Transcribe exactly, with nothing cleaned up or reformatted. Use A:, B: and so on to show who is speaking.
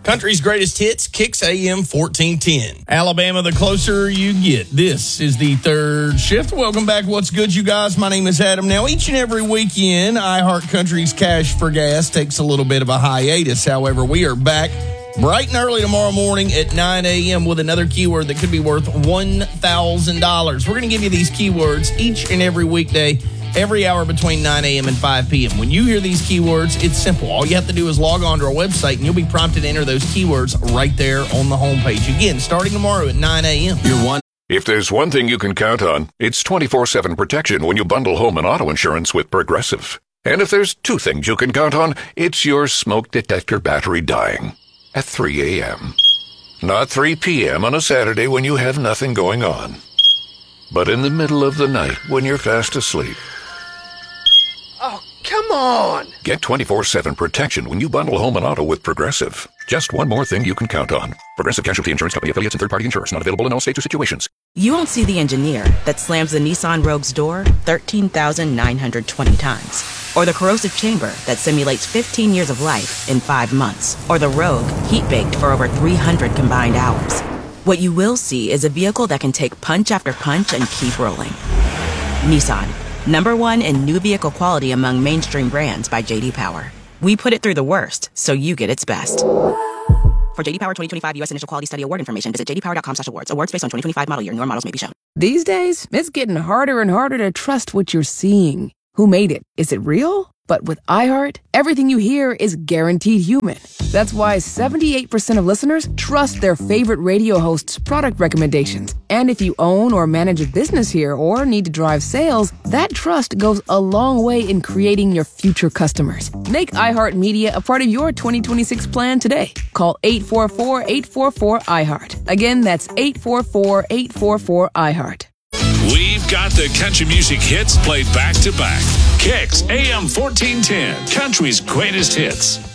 A: Country's greatest hits, Kicks A M fourteen ten. Alabama, the closer you get. This is the third shift. Welcome back. What's good, you guys? My name is Adam. Now, each and every weekend, iHeart Country's Cash for Gas takes a little bit of a hiatus. However, we are back bright and early tomorrow morning at nine a.m. with another keyword that could be worth one thousand dollars. We're going to give you these keywords each and every weekday, every hour between nine a.m. and five p.m. When you hear these keywords, it's simple. All you have to do is log on to our website, and you'll be prompted to enter those keywords right there on the homepage. Again, starting tomorrow at nine a.m.
B: You're one.
C: If there's one thing you can count on, it's twenty-four seven protection when you bundle home and auto insurance with Progressive. And if there's two things you can count on, it's your smoke detector battery dying at three a.m. Not three p.m. on a Saturday when you have nothing going on, but in the middle of the night when you're fast asleep.
B: Oh, come on!
C: Get twenty-four seven protection when you bundle home and auto with Progressive. Just one more thing you can count on. Progressive Casualty Insurance Company affiliates and third-party insurers. Not available in all states or situations.
D: You won't see the engineer that slams the Nissan Rogue's door thirteen thousand nine hundred twenty times. Or the corrosive chamber that simulates fifteen years of life in five months. Or the Rogue heat-baked for over three hundred combined hours. What you will see is a vehicle that can take punch after punch and keep rolling. Nissan. Number one in new vehicle quality among mainstream brands by J D Power. We put it through the worst, so you get its best. For J D Power twenty twenty-five U S Initial Quality Study Award information, visit j d power dot com slash awards. Awards based on twenty twenty-five model year. Newer models may be shown.
E: These days, it's getting harder and harder to trust what you're seeing. Who made it? Is it real? But with iHeart, everything you hear is guaranteed human. That's why seventy-eight percent of listeners trust their favorite radio host's product recommendations. And if you own or manage a business here or need to drive sales, that trust goes a long way in creating your future customers. Make iHeart Media a part of your twenty twenty-six plan today. Call eight four four, eight four four, iHeart. Again, that's eight four four, eight four four, iHeart.
F: We've got the country music hits played back to back. Kicks A M fourteen ten, country's greatest hits.